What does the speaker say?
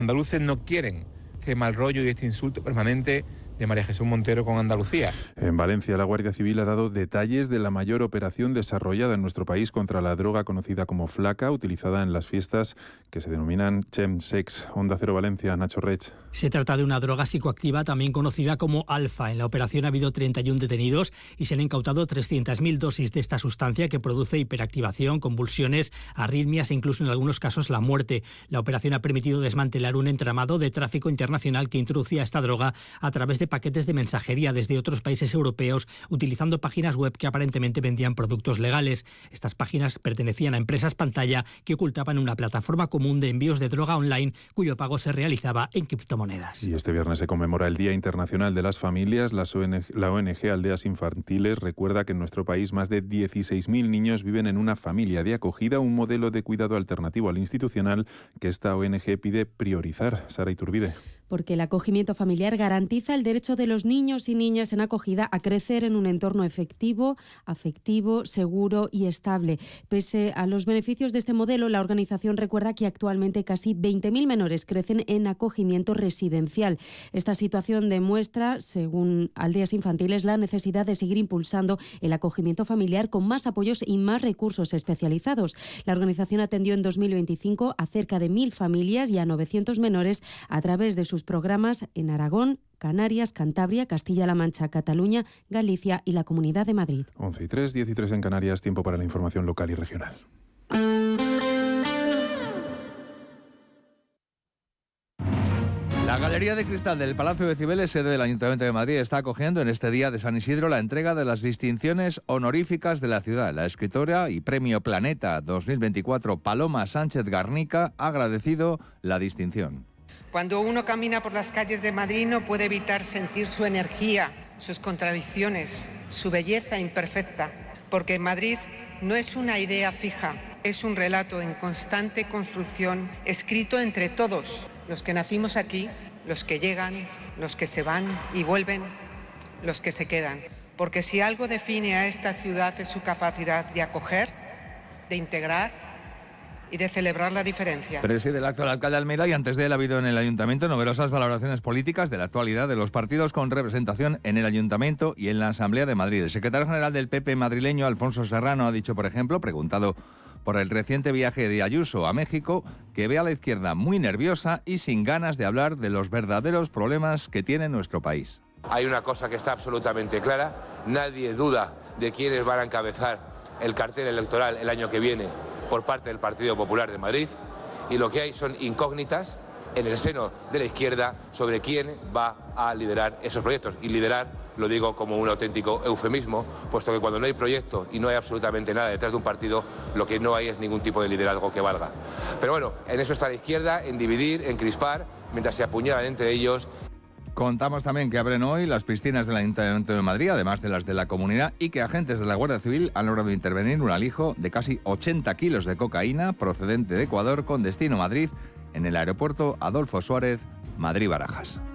Andaluces no quieren este mal rollo y este insulto permanente de María Jesús Montero con Andalucía. En Valencia, la Guardia Civil ha dado detalles de la mayor operación desarrollada en nuestro país contra la droga conocida como flaca, utilizada en las fiestas que se denominan chemsex. Onda Cero Valencia, Nacho Rech. Se trata de una droga psicoactiva también conocida como alfa. En la operación ha habido 31 detenidos y se han incautado 300.000 dosis de esta sustancia que produce hiperactivación, convulsiones, arritmias e incluso en algunos casos la muerte. La operación ha permitido desmantelar un entramado de tráfico internacional que introducía esta droga a través de paquetes de mensajería desde otros países europeos, utilizando páginas web que aparentemente vendían productos legales. Estas páginas pertenecían a empresas pantalla que ocultaban una plataforma común de envíos de droga online cuyo pago se realizaba en criptomonedas. Y este viernes se conmemora el Día Internacional de las Familias. La ONG Aldeas Infantiles recuerda que en nuestro país más de 16.000 niños viven en una familia de acogida, un modelo de cuidado alternativo al institucional que esta ONG pide priorizar. Sara Iturbide. Porque el acogimiento familiar garantiza el derecho de los niños y niñas en acogida a crecer en un entorno efectivo, afectivo, seguro y estable. Pese a los beneficios de este modelo, la organización recuerda que actualmente casi 20.000 menores crecen en acogimiento residencial. Esta situación demuestra, según Aldeas Infantiles, la necesidad de seguir impulsando el acogimiento familiar con más apoyos y más recursos especializados. La organización atendió en 2025 a cerca de 1.000 familias y a 900 menores a través de sus programas en Aragón, Canarias, Cantabria, Castilla-La Mancha, Cataluña, Galicia y la Comunidad de Madrid. 11:03, 10:03 en Canarias, tiempo para la información local y regional. La Galería de Cristal del Palacio de Cibeles, sede del Ayuntamiento de Madrid, está acogiendo en este día de San Isidro la entrega de las distinciones honoríficas de la ciudad. La escritora y Premio Planeta 2024 Paloma Sánchez Garnica ha agradecido la distinción. Cuando uno camina por las calles de Madrid no puede evitar sentir su energía, sus contradicciones, su belleza imperfecta, porque Madrid no es una idea fija, es un relato en constante construcción, escrito entre todos, los que nacimos aquí, los que llegan, los que se van y vuelven, los que se quedan. Porque si algo define a esta ciudad es su capacidad de acoger, de integrar y de celebrar la diferencia. Preside el acto el alcalde de Almeida y antes de él ha habido en el Ayuntamiento numerosas valoraciones políticas de la actualidad de los partidos con representación en el Ayuntamiento y en la Asamblea de Madrid. El secretario general del PP madrileño, Alfonso Serrano, ha dicho, por ejemplo, preguntado por el reciente viaje de Ayuso a México, que ve a la izquierda muy nerviosa y sin ganas de hablar de los verdaderos problemas que tiene nuestro país. Hay una cosa que está absolutamente clara, nadie duda de quiénes van a encabezar el cartel electoral el año que viene por parte del Partido Popular de Madrid, y lo que hay son incógnitas en el seno de la izquierda sobre quién va a liderar esos proyectos. Y liderar lo digo como un auténtico eufemismo, puesto que cuando no hay proyecto y no hay absolutamente nada detrás de un partido, lo que no hay es ningún tipo de liderazgo que valga. Pero bueno, en eso está la izquierda, en dividir, en crispar, mientras se apuñalan entre ellos. Contamos también que abren hoy las piscinas del Ayuntamiento de Madrid, además de las de la comunidad, y que agentes de la Guardia Civil han logrado intervenir un alijo de casi 80 kilos de cocaína procedente de Ecuador con destino Madrid en el aeropuerto Adolfo Suárez, Madrid-Barajas.